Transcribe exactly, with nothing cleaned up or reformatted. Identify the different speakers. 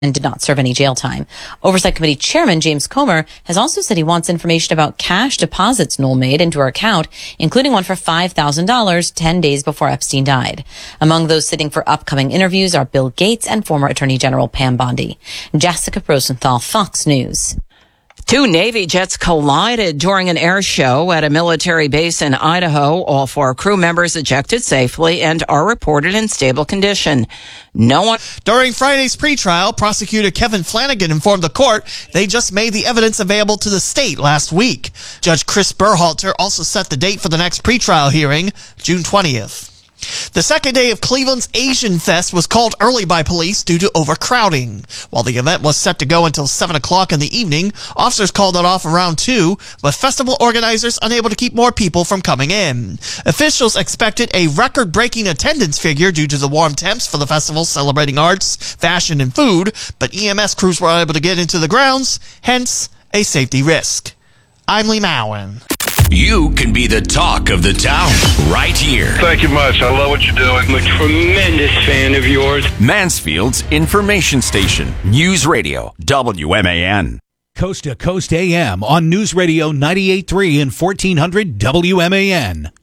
Speaker 1: and did not serve any jail time. Oversight Committee Chairman James Comer has also said he wants information about cash deposits Knoll made into her account, including one for five thousand dollars ten days before Epstein died. Among those sitting for upcoming interviews are Bill Gates and former Attorney General Pam Bondi. Jessica Rosenthal, Fox News.
Speaker 2: Two Navy jets collided during an air show at a military base in Idaho. All four crew members ejected safely and are reported in stable condition. No one...
Speaker 3: During Friday's pretrial, prosecutor Kevin Flanagan informed the court they just made the evidence available to the state last week. Judge Chris Berhalter also set the date for the next pretrial hearing, June twentieth. The second day of Cleveland's Asian Fest was called early by police due to overcrowding. While the event was set to go until seven o'clock in the evening, officers called it off around two, with festival organizers unable to keep more people from coming in. Officials expected a record-breaking attendance figure due to the warm temps for the festival celebrating arts, fashion, and food, but E M S crews were unable to get into the grounds, hence a safety risk. I'm Lee Mowen.
Speaker 4: You can be the talk of the town right here.
Speaker 5: Thank you much. I love what you're doing. I'm a tremendous fan of yours.
Speaker 4: Mansfield's information station, News Radio, W M A N.
Speaker 6: Coast to Coast A M on News Radio ninety-eight point three and fourteen hundred W M A N.